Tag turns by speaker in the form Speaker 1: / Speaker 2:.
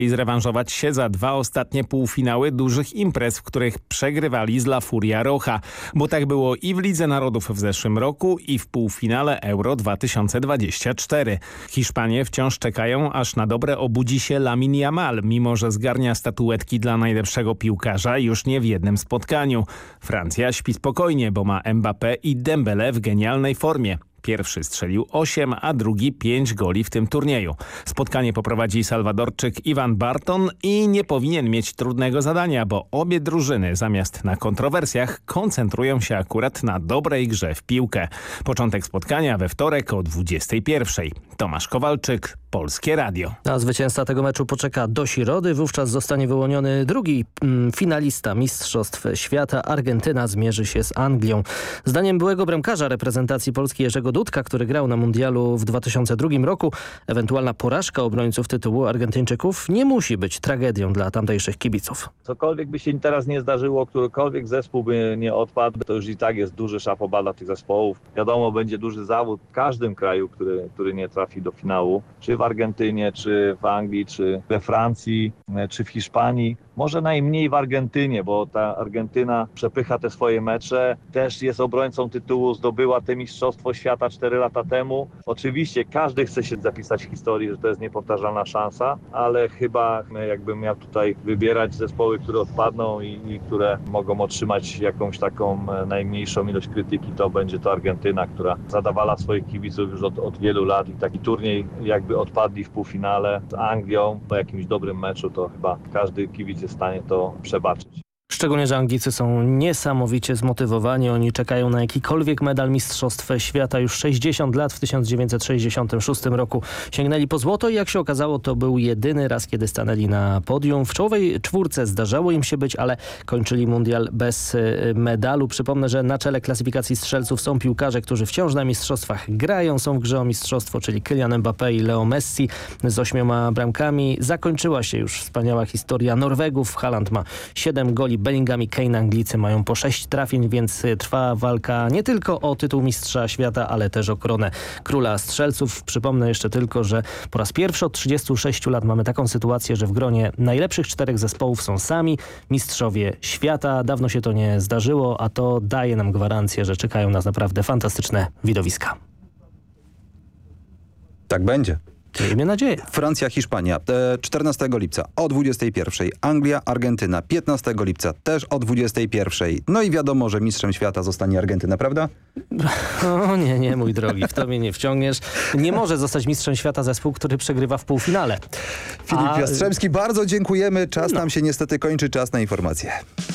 Speaker 1: i zrewanżować się za 2 ostatnie półfinały dużych imprez, w których przegrywali z La Furia Roja. Bo tak było i w Lidze Narodów w zeszłym roku, i w półfinale Euro 2024. Hiszpanie wciąż czekają, aż na dobre obudzi się Lamine Yamal, mimo że zgarnia statuetki dla najlepszego piłkarza już nie w jednym spotkaniu. Francja śpi spokojnie, bo ma Mbappé i Dembélé w genialnej formie. Pierwszy strzelił 8, a drugi 5 goli w tym turnieju. Spotkanie poprowadzi Salwadorczyk Ivan Barton i nie powinien mieć trudnego zadania, bo obie drużyny zamiast na kontrowersjach koncentrują się akurat na dobrej grze w piłkę. Początek spotkania we wtorek o 21:00. Tomasz Kowalczyk, Polskie Radio.
Speaker 2: A zwycięzca tego meczu poczeka do środy. Wówczas zostanie wyłoniony drugi finalista Mistrzostw Świata. Argentyna zmierzy się z Anglią. Zdaniem byłego bramkarza reprezentacji Polski Jerzego Dudka, który grał na mundialu w 2002 roku, ewentualna porażka obrońców tytułu Argentyńczyków nie musi być tragedią dla tamtejszych kibiców.
Speaker 3: Cokolwiek by się teraz nie zdarzyło, którykolwiek zespół by nie odpadł, to już i tak jest duży szapoba dla tych zespołów. Wiadomo, będzie duży zawód w każdym kraju, który nie trafi do finału. Czy w Argentynie, czy w Anglii, czy we Francji, czy w Hiszpanii. Może najmniej w Argentynie, bo ta Argentyna przepycha te swoje mecze. Też jest obrońcą tytułu, zdobyła te Mistrzostwo Świata 4 lata temu. Oczywiście każdy chce się zapisać w historii, że to jest niepowtarzalna szansa, ale chyba jakbym miał tutaj wybierać zespoły, które odpadną i które mogą otrzymać jakąś taką najmniejszą ilość krytyki, to będzie to Argentyna, która zadawala swoich kibiców już od wielu lat i taki turniej jakby odpadli w półfinale z Anglią po jakimś dobrym meczu, to chyba każdy kibic jest w stanie to przebaczyć.
Speaker 2: Szczególnie, że Anglicy są niesamowicie zmotywowani. Oni czekają na jakikolwiek medal Mistrzostw Świata. Już 60 lat w 1966 roku sięgnęli po złoto i jak się okazało, to był jedyny raz, kiedy stanęli na podium. W czołowej czwórce zdarzało im się być, ale kończyli mundial bez medalu. Przypomnę, że na czele klasyfikacji strzelców są piłkarze, którzy wciąż na mistrzostwach grają. Są w grze o mistrzostwo, czyli Kylian Mbappé i Leo Messi z 8 bramkami. Zakończyła się już wspaniała historia Norwegów. Haaland ma 7 goli. Bellingham i Kane, Anglicy mają po 6 trafień, więc trwa walka nie tylko o tytuł mistrza świata, ale też o koronę króla strzelców. Przypomnę jeszcze tylko, że po raz pierwszy od 36 lat mamy taką sytuację, że w gronie najlepszych 4 zespołów są sami mistrzowie świata. Dawno się to nie zdarzyło, a to daje nam gwarancję, że czekają nas naprawdę fantastyczne widowiska.
Speaker 4: Tak będzie.
Speaker 2: Miejmy nadzieję.
Speaker 4: Francja, Hiszpania 14 lipca o 21:00. Anglia, Argentyna 15 lipca też o 21:00. No i wiadomo, że mistrzem świata zostanie Argentyna, prawda?
Speaker 2: O nie, mój drogi, w to mnie nie wciągniesz. Nie może zostać mistrzem świata zespół, który przegrywa w półfinale.
Speaker 4: Filip Jastrzębski, bardzo dziękujemy. Czas nam się niestety kończy, czas na informacje.